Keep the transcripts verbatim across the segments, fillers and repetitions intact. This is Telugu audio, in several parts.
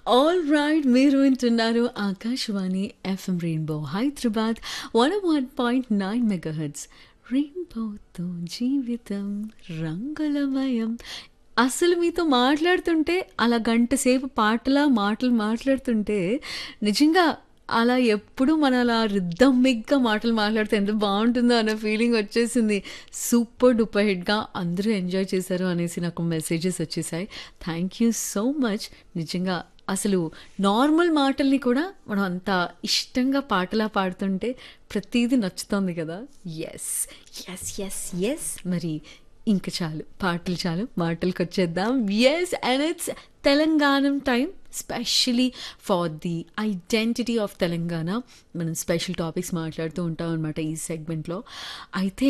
ఆల్ రైట్, మీరు వింటున్నారు Akashvani FM rainbow Hyderabad one one point nine megahertz. రెయిన్బోతో జీవితం రంగులమయం. అసలు మీతో మాట్లాడుతుంటే అలా గంట సేపు పాటలా మాటలు మాట్లాడుతుంటే నిజంగా అలా ఎప్పుడు మన అలా రిథమిక్గా మాటలు మాట్లాడితే ఎంత బాగుంటుందో అన్న ఫీలింగ్ వచ్చేసింది. సూపర్ డూపర్ హిట్గా అందరూ ఎంజాయ్ చేశారు అనేసి నాకు మెసేజెస్ వచ్చేసాయి. Thank you so much. నిజంగా అసలు నార్మల్ మాటల్ని కూడా మనం అంత ఇష్టంగా పాటలా పాడుతుంటే ప్రతీది నచ్చుతుంది కదా. ఎస్ ఎస్ ఎస్ ఎస్ మరి ఇంక చాలు, పాటలు చాలు, మాటలకు వచ్చేద్దాం. Yes, and it's Telangana time, specially for the identity of Telangana. మనం స్పెషల్ టాపిక్స్ మాట్లాడుతూ ఉంటాం అనమాట ఈ సెగ్మెంట్లో. అయితే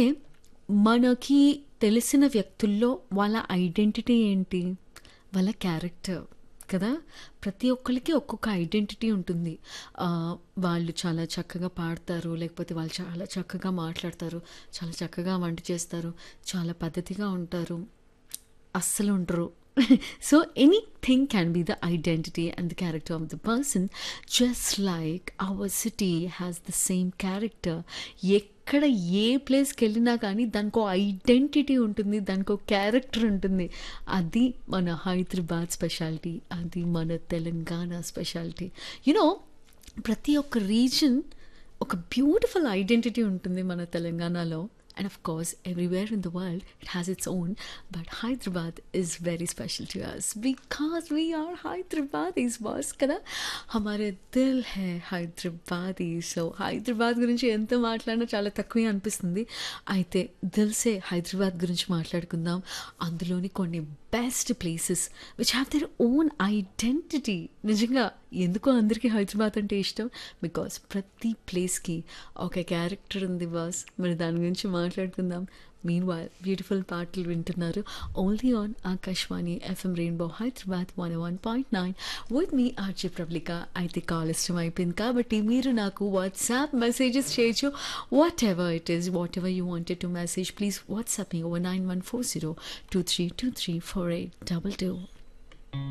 మనకి తెలిసిన వ్యక్తుల్లో వాళ్ళ ఐడెంటిటీ ఏంటి? వాళ్ళ క్యారెక్టర్ కదా. ప్రతి ఒక్కరికి ఒక్కొక్క ఐడెంటిటీ ఉంటుంది. వాళ్ళు చాలా చక్కగా పాడతారు, లేకపోతే వాళ్ళు చాలా చక్కగా మాట్లాడతారు, చాలా చక్కగా వంట చేస్తారు, చాలా పద్ధతిగా ఉంటారు, అస్సలు ఉండరు. So anything can be the identity and the character of the person. Just like our city has the same character. ఎక్కడ ఏ ప్లేస్కి వెళ్ళినా కానీ దానికి ఒక ఐడెంటిటీ ఉంటుంది, దానికి ఒక క్యారెక్టర్ ఉంటుంది. అది మన హైదరాబాద్ స్పెషాలిటీ, అది మన తెలంగాణ స్పెషాలిటీ. యునో, ప్రతి ఒక్క రీజన్ ఒక బ్యూటిఫుల్ ఐడెంటిటీ ఉంటుంది మన తెలంగాణలో. And of course, everywhere in the world, it has its own. But Hyderabad is very special to us because we are Hyderabadis, boss. Kada? Hamare dil hai Hyderabadi. So, Hyderabad గురించి ఎంత మాట్లాడినా చాలా తక్కువే అనిపిస్తుంది. అయితే దిల్ సే హైదరాబాద్ గురించి మాట్లాడుకుందాం. అందులోని కొన్ని best places which have their own identity. నిజంగా ఎందుకో అందరికీ హైదరాబాద్ అంటే ఇష్టం, బికాస్ ప్రతి ప్లేస్కి ఒక క్యారెక్టర్ ఉంది బాస్. మరి దాని గురించి మాట్లాడుకుందాం. మీన్ వైల్ బ్యూటిఫుల్ పాటలు వింటున్నారు only on Akashvani FM rainbow Hyderabad one one point nine with me RJ ప్రబ్లిక. అయితే కాల్ ఇష్టం అయిపోయింది కాబట్టి మీరు నాకు వాట్సాప్ మెసేజెస్ చేయొచ్చు. What ever it is, what ever you wanted to message, please WhatsApp me over nine one four zero two three two three four eight double two.